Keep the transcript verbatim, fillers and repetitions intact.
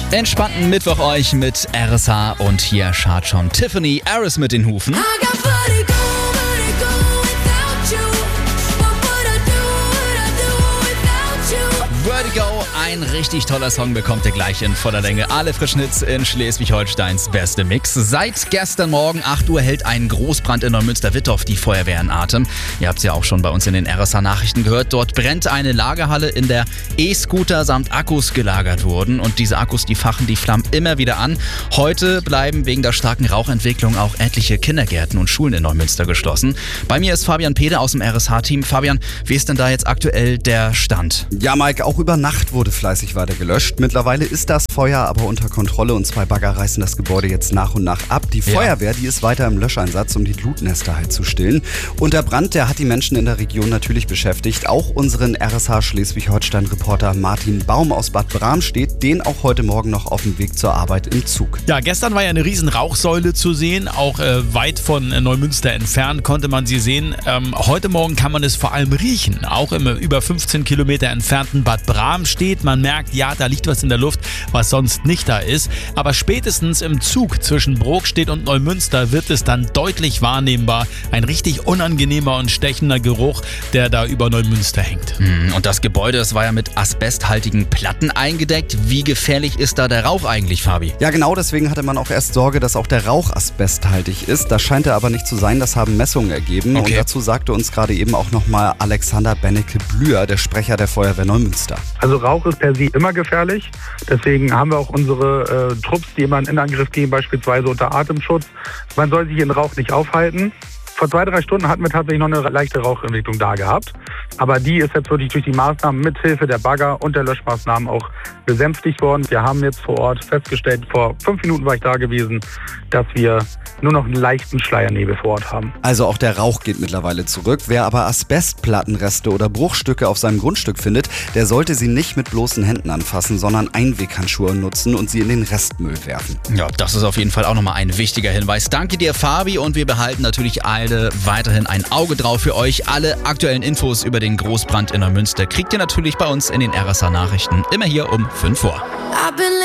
Entspannten Mittwoch euch mit R S H und hier schart schon Tiffany Aris mit den Hufen. Vertigo, ein richtig toller Song, bekommt ihr gleich in voller Länge. Alle frischen Hits in Schleswig-Holsteins beste Mix. Seit gestern Morgen acht Uhr hält ein Großbrand in Neumünster-Wittorf die Feuerwehr in Atem. Ihr habt es ja auch schon bei uns in den R S H-Nachrichten gehört. Dort brennt eine Lagerhalle, in der E-Scooter samt Akkus gelagert wurden. Und diese Akkus, die fachen die Flammen immer wieder an. Heute bleiben wegen der starken Rauchentwicklung auch etliche Kindergärten und Schulen in Neumünster geschlossen. Bei mir ist Fabian Pede aus dem R S H-Team. Fabian, wie ist denn da jetzt aktuell der Stand? Ja, Mike, auch über Nacht wurde fleißig weiter gelöscht. Mittlerweile ist das Feuer aber unter Kontrolle und zwei Bagger reißen das Gebäude jetzt nach und nach ab. Die Feuerwehr, die ist weiter im Löscheinsatz, um die Glutnester halt zu stillen. Und der Brand, der hat die Menschen in der Region natürlich beschäftigt. Auch unseren R S H Schleswig-Holstein-Reporter Martin Baum aus Bad Bramstedt, den auch heute Morgen noch auf dem Weg zur Arbeit im Zug. Ja, gestern war ja eine riesen Rauchsäule zu sehen, auch äh, weit von äh, Neumünster entfernt konnte man sie sehen. Ähm, heute Morgen kann man es vor allem riechen, auch im äh, über fünfzehn Kilometer entfernten Bad Bramstedt. Man merkt, ja, da liegt was in der Luft, was sonst nicht da ist. Aber spätestens im Zug zwischen Brokstedt und Neumünster wird es dann deutlich wahrnehmbar. Ein richtig unangenehmer und stechender Geruch, der da über Neumünster hängt. Und das Gebäude, das war ja mit asbesthaltigen Platten eingedeckt. Wie gefährlich ist da der Rauch eigentlich, Fabi? Ja, genau, deswegen hatte man auch erst Sorge, dass auch der Rauch asbesthaltig ist. Das scheint er aber nicht zu sein, das haben Messungen ergeben. Okay. Und dazu sagte uns gerade eben auch nochmal Alexander Bennecke-Blüher, der Sprecher der Feuerwehr Neumünster. Also Rauch ist per se immer gefährlich. Deswegen haben wir auch unsere äh, Trupps, die immer in Angriff gehen, beispielsweise unter Atemschutz. Man soll sich in Rauch nicht aufhalten. Vor zwei, drei Stunden hatten wir tatsächlich noch eine leichte Rauchentwicklung da gehabt. Aber die ist jetzt wirklich durch die Maßnahmen mithilfe der Bagger und der Löschmaßnahmen auch besänftigt worden. Wir haben jetzt vor Ort festgestellt, vor fünf Minuten war ich da gewesen, dass wir nur noch einen leichten Schleiernebel vor Ort haben. Also auch der Rauch geht mittlerweile zurück. Wer aber Asbestplattenreste oder Bruchstücke auf seinem Grundstück findet, der sollte sie nicht mit bloßen Händen anfassen, sondern Einweghandschuhe nutzen und sie in den Restmüll werfen. Ja, das ist auf jeden Fall auch nochmal ein wichtiger Hinweis. Danke dir, Fabi, und wir behalten natürlich alle weiterhin ein Auge drauf für euch. Alle aktuellen Infos über den Großbrand in Neumünster kriegt ihr natürlich bei uns in den R S H Nachrichten immer hier um fünf Uhr.